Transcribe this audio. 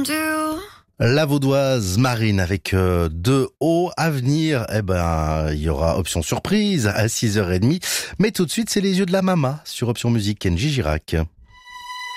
do. La Vaudoise Marine avec deux hauts à venir. Il y aura option surprise à 6h30. Mais tout de suite, c'est les yeux de la mama sur Option Musique, Kenji Girac.